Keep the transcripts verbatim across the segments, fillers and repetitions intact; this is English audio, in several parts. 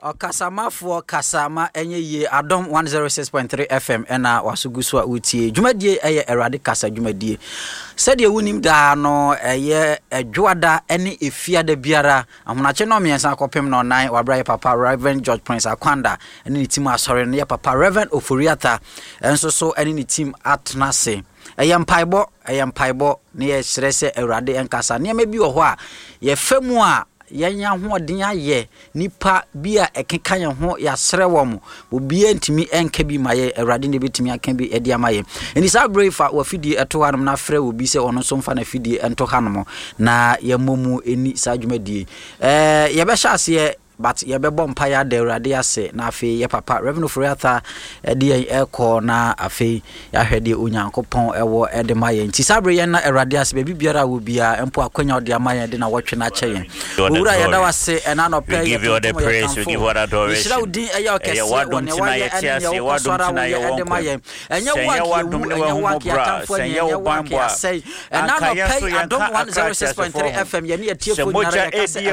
Okasama for Kasama enye ye Adom one oh six point three F M ena wasugu so utie dwumadie eye Erade kasa dwumadie sede wunim da no eye adwoada ene efiada biara amonache no miensa akopem no nine wabraye papa Reverend George Prince Akwanda ene ni team asore ne papa Reverend Oforiata enso so ene ni team atnase eye mpaibo eye mpaibo ne ye serese Erade enkasa ne me bi wo ho a ye famu a yanya ho den aye nipa bia ekeka ye ho ya srewo mo obi ntimi enka bi maye Erade ne betimi aka bi edi amaye eni sa brefa wa fidie eto hanom na frɛ obi se ono so mfa na fidie ento hanom na ye momu eni sa dwumadie eh ye be hya ase but ye be bom pa ya de Erade ase na afi ye papa Reverend Oforiata edi e ko na afi ya hwede onyankopon ewo ede maye nti sabre ye na Erade ase be bibiara wo bia empo akwanya ode amaye de na wotwe na kye owura ye da wase ena no pay give you the praise we give you adoration shira udi e ya okese woni wa ye ene ye wo swara wo ye ede maye enye wa ki enye wa ki atamfo enye wa ki asai ena no pay Adom one oh six point three F M ye ne tiefo nyara ya kase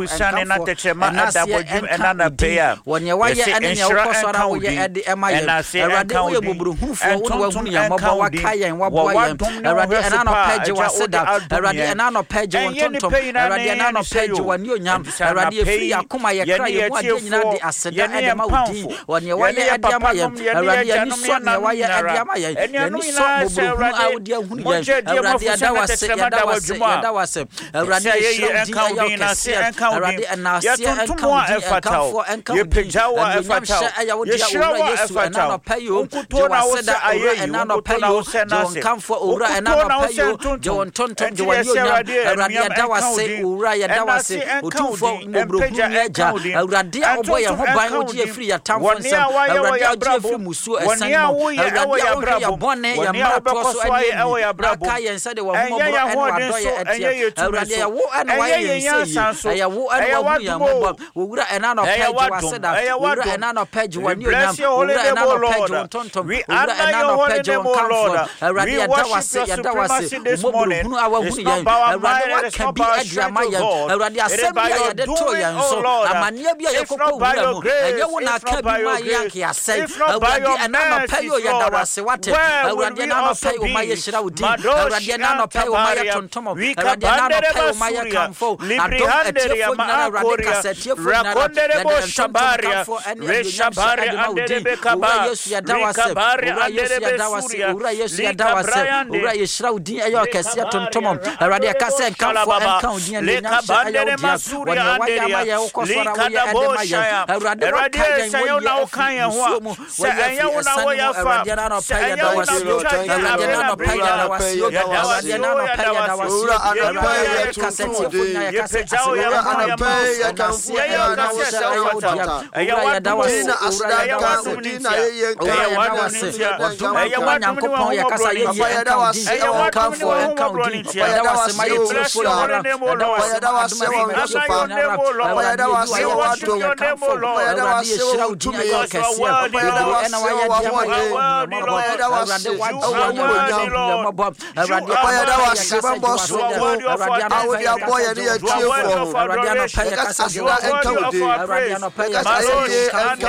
ena bodum ena na beya wonye waye ene ne wokosora wo ye ede emaye Erade wo ye boburu hunfo wo wa hunu ya mabo wakayen waboyen Erade ena no page waseda Erade ena no page wontontom Erade ena no page wani onyam Erade efi akoma ye kra ye mu ade nyina de aseda ede maudi wonye waye ede amaye Erade ya ni so ne waye ede amaye ya ni so boburu hu awudi ahunu ye Erade ya da wase ya da wase ya da wase Erade ye edi ayo kase Erade ena ase enka efatao ye pejawa efatao ye shirawa efatao unkuto na wose aye unkuto na wose nase kamfo owura ena no payo jo ntonton jo wani onya Erade adawase owura ya dawase otufo mbrohunu eja Erade oboye ho ban oji efiri ya tamfo nsam Erade oji efiri musu esan mo Erade ya bone ya mrato so ani aka yensa de wo mo bro ena adoye etie Erade ya wo ana wa yensa ya wo ana wa hu ya mo owura ena no page waseda owura ena no page wani onyam owura ena no page wontontom owura ena no page wonkamfo Erade ya dawase ya dawase mobro hunu awa hunu ye Erade waka bi adiama ye Erade asebia ya de to ye nso amania bia ye kokko owura mu enye wo na ka bi ma yanke asai Erade ena no page ya dawase wate Erade ena no page o ma ye hira odi Erade ena no page o ma ye tontomo Erade ena no page o ma ye kamfo adom etiefo nyara Erade kasetiefo Rakondere shabaria reshabaria andebe kaba Yesu ya dawase ura Yesu ya dawase ura Yesu ya dawase ura Yeshra udin ayo kase tontomo Erade akase enkamfo enka udin le kabandere masuri anderia likada boshaya Erade sayo na okanya ho se anya una wo ya fa se anya una Erade na paya dawase Erade na paya dawase ura anapaya kase tifunya ya kase ura anapaya kamfo Aya wadina asida ka udina ye ka ya wadina aya wadina ya kasa ye ya dawase aya kamfo enka udin aya dawase maye tifo ora aya dawase wa sopa aya dawase wa to aya dawase wa udin ya kase aya dawase wa wa aya dawase wa aya dawase bambo so awodi aboye ni ya tiefo Erade na paya kasa jwa enka udin Erade no pay ya kase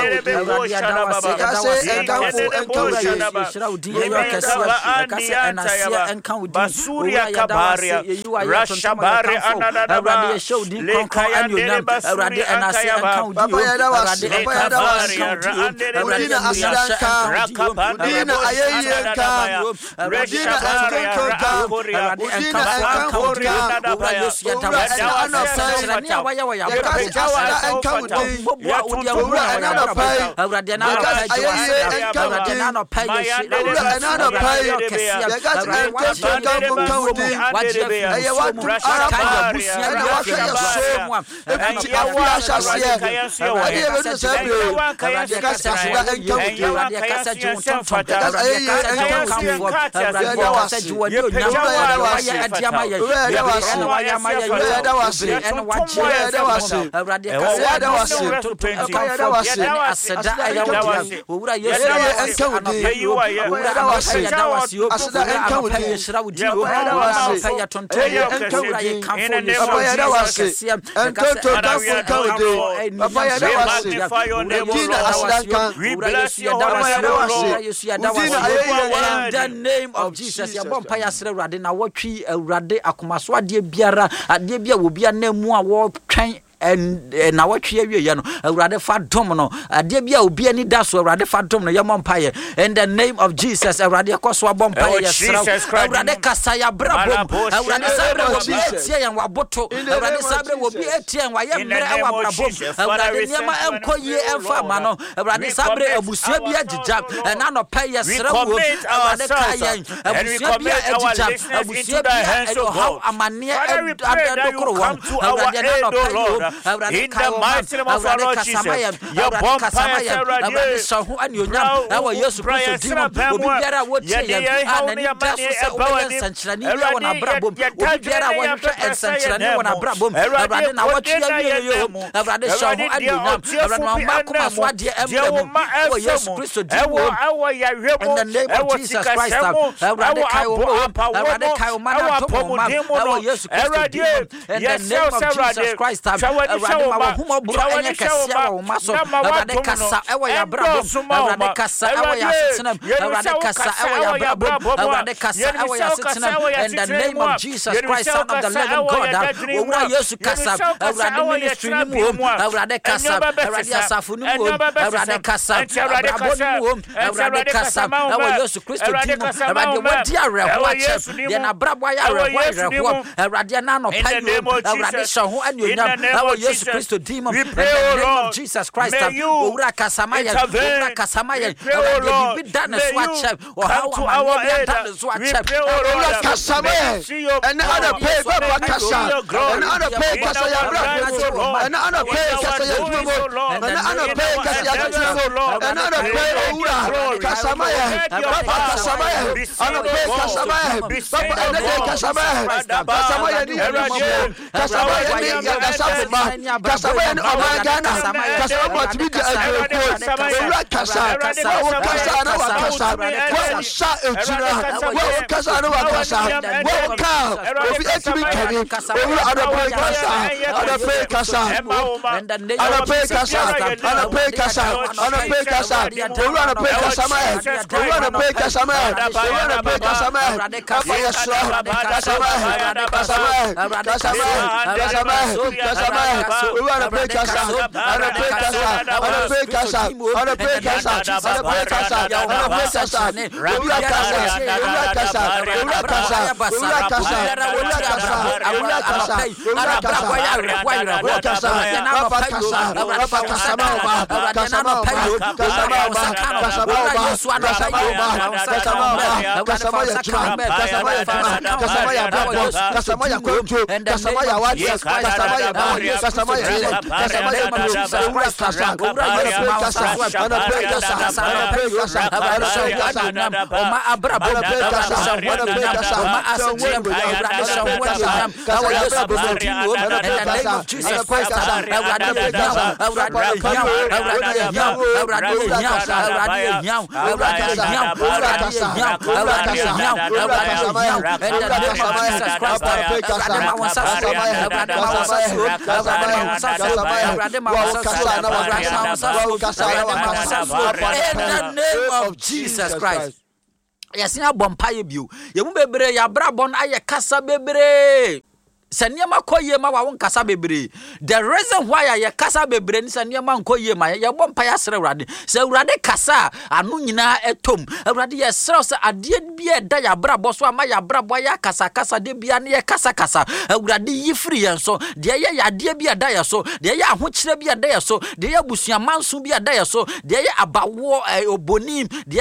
shira udi ya kase kase anasia enka udi basuria kabaria rashabari anada Erade show udi konko anyonyam Erade anasia enka udi Erade kabaria udina asadanka udina ayeyenka udina astonka udina enka udi Yesu ya dawase anasa ni awaya waya enka udi owura enana pai Erade enana pai Erade enana pai enana pai yagas enka enka udi eye watu araba ena waka yeso enti afia shasie ade ye bedu sabe Erade kasa enka udi Erade kasa juntontom eye enka udi Erade kasa juwani onyam waya adiama ye Erade waya maya ye Erade wajire Erade yada wase yada wase aseda ayawadi owura yesu enka wodi owura wase yada wase aseda enka wodi yeshira wodi yada wase ya tonto enka wodi papa yada wase entonto dafo enka wodi papa yada wase dina aseda kan owura yesu yada wase yesu yada wase in the name of Jesus ya bompa ya sere urade na wotwi urade akomaso ade biara ade bia wo bia na mu a wo twen na watwe awie ye no awurade fa dom no ade bia obi ani da so awurade fa dom no ye mompaye in the name of Jesus awurade akoso abompaye ye sra awurade kasa ya brabom awurade sabre wo bi etie yan waboto awurade sabre wo bi etie yan waye mre wa brabom awurade niema enkoye emfa ma no awurade sabre abusua bi agija na no paye sra wo awurade kayen abusua bi agija abusua bi ho amane adokoro wo awurade na no paye in the mighty name of our Lord Jesus, your bomb pastor, so and you know, our Yesu Christ, demon, Obiara, what you and then Sanchani, on a brabum, Obiara, one and Sanchani on a brabum, rather than what you have rather show and you know, Marcus, what dear Emma, our Yesu Christ, in the name of Jesus Christ, rather Kyle, rather Kyle, our Yesu Christ, in the name of Jesus Christ. Awurade ma wo bro anya kase wa wo maso awurade kasa ewo ya brabo awurade kasa ewo ya setenam awurade kasa ewo ya brabo awurade kasa ewo ya setenam in the name of Jesus Christ son of the living God owura Yesu kasa awurade ministry ni mu awurade kasa awurade asafu ni mu awurade kasa brabo ni mu awurade kasa ewo Yesu Kristo di mu awurade wadi areho ache de na brabo ya areho areho awurade na no payo awurade shaho anyonyam ewo Yesu Christo demon in the name of Jesus Christ owura kasamaya owura kasamaya owura bi dane so ache o how am I dane so ache owura kasamaya and other pay baba kasa and other pay kasa ya brabo and other pay kasa ya tumo and other pay kasa ya tumo and other pay owura kasamaya baba kasamaya other pay kasamaya baba and kasamaya kasamaya ni kasamaya ni ya kasamaya Kasabaya no Amagana, Kasabaya to be the Agro, Kasa, Kasa, no Kasa, well, shot a Juna, well, Kasa, no Kasa, well, Cow, if you to be Kenny, over other pay Kasa, other pay Kasa, other pay Kasa, other pay Kasa, other pay Kasa, over other pay Kasama, over other pay Kasama, over other pay Kasama, Kafaya Swa, Kasama, Kasama, Kasama, Kasama, Kasama, we want to pay Casa, I want to pay Casa, I want to pay Casa, I want to pay Casa, I want to pay Casa, I want to pay Casa, we want Casa, we want Casa, we want Casa, we want Casa, we want Casa, we want Casa, we want Casa, we want Casa, Papa Casa, Papa Casamaba, Casamaba, Casamaba, Casamaba, Casamaba, Casamaba, Casamaya Juma, Casamaya Juma, Casamaya Bravo, Casamaya Kuntu, Casamaya Wadi, Casamaya Bari, Casamaya Casamaya Kasa, Ura Kasa, Ura Kasa, Ana Pekasa, Ana Pekasa, Ana Pekasa, Oma Abrabo, Pekasa, Ana Pekasa, Oma Asajem, Ana Pekasa, Kasa Yabrabo, Ana Pekasa, Ana Pekasa, Ana Pekasa, Ana Pekasa, in the name of Jesus Christ. Yes, na bompaye biu. Ye mu bebre ya brabon aye kasa bebre. Sanyama koye ma wa won kasa bebre. The reason why ya kasa bebre ni sanyama nkoye ma ya bompa ya sere urade. Se urade kasa anu nyina etom. Urade ye sere se ade bia da ya brabo so ama ya brabo ya kasa kasa de bia ne ye kasa kasa. Urade yi free yen so. De ye ya de bia da ya so. De ye ahokyere bia da ya so. De ye busuamanso bia da ya so. De ye abawo obonim. De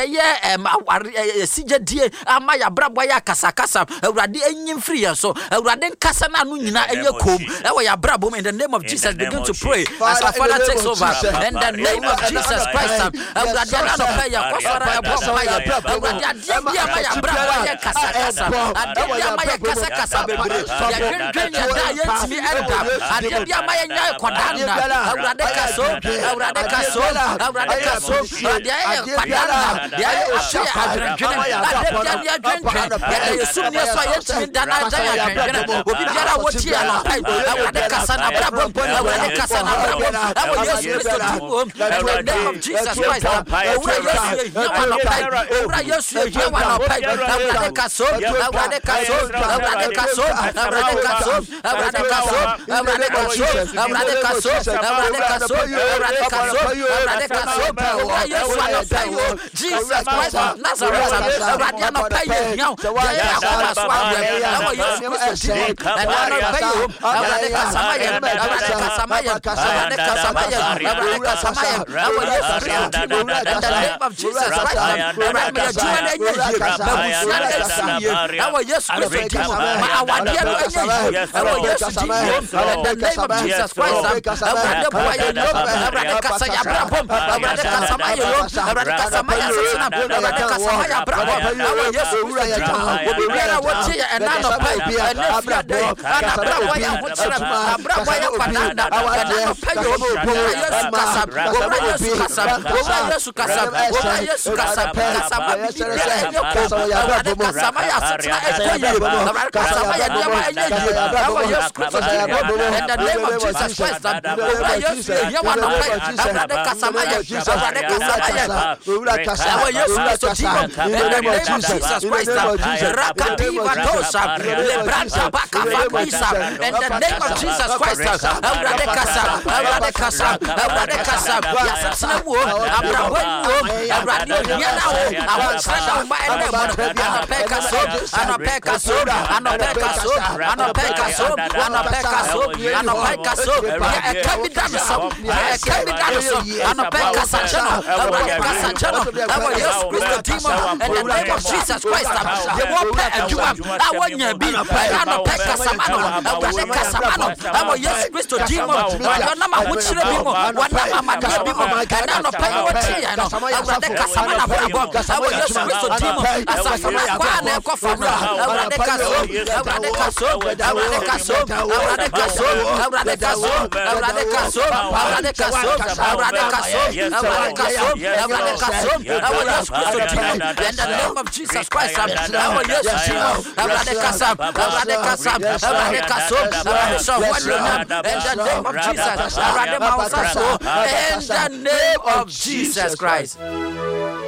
ye sije die ama ya brabo ya kasa kasa. Urade enyim free yen so. Urade kasa na no nyina enye kom e wo ya brabom in the name of Jesus begin to pray as our Father takes over in the name of Jesus Christ awurade na no pay ya kofara e bo pay awurade ade bia ma ya brabo ye kasa kasa ade bia ma ya kasa kasa ya dwendwen ya da ye timi enda ade bia ma ya nya kwadana awurade kaso awurade kaso awurade kaso ade ya kwadana ya ashe adwendwen ade bia ya dwendwen ya yesu ne so ye timi dana da ya dwendwen obi biara woti ya no pay awurade kasa na brabo awurade kasa na brabo awo yesu Kristo timo in the name of Jesus Christ awurade yesu ye wana pay awurade yesu ye wana pay awurade kaso awurade kaso awurade kaso awurade kaso awurade kaso awurade kaso awurade kaso awurade kaso awurade kaso awurade kaso awurade yesu wana pay Jesus Christ of Nazareth awurade wana pay nyao ya akoma swawe awo yesu Kristo timo wana pay awurade kasama ye awurade kasama ye awurade kasama ye awurade kasama ye awo yesu Kristo timo in the name of Jesus Christ awurade me adwuma na enye yie babusia na esiye awo yesu Kristo timo ma awade no enye yie awo yesu timo in the name of Jesus Christ awurade boye no awurade kasa ya brabom awurade kasama ye no awurade kasama ya sesina awurade kasama ya brabom awo yesu Kristo timo obi biara wotie ya enano pai ene fiade ana brabo ya wochira brabo ya kwananda awade pai obo yesu kasa obo yesu kasa obo yesu kasa obo yesu kasa kasama enye ko awurade kasama ya sesina enye awurade kasama ya diama enye awo yesu Kristo timo in the name of Jesus Christ obo yesu ye wana pai awurade kasama ya awurade kasama ya awo yesu Kristo timo in the name of Jesus Christ rakati watosha lebranta baka famisa in the name of Jesus Christ awurade kasa awurade kasa awurade kasa ya sesina wo abrabo wo awurade nyana wo awonsana wo ma ene mo anopeka so anopeka so anopeka so anopeka so anopeka so anopeka so e kabidano so e kabidano so anopeka sa chano awurade kasa chano awo yesu Kristo timo in the name of Jesus Christ ye wo pe adwuma awonya bi anopeka samano awurade kasa mano awo yesu Kristo timo wana ma wo chire bi mo wana mama de bi mo kana no pe wo tie no awurade kasa mana brabo awo yesu Kristo timo asafama kwa na ko famra awurade kaso awurade kaso awurade kaso awurade kaso awurade kaso awurade kaso awurade kaso awurade kaso awurade kaso awurade kaso awo yesu Kristo timo in the name of Jesus Christ awo yesu timo awurade kasa awurade kasa awurade kaso awurade so in the name of Jesus awurade ma in the name of Jesus Christ.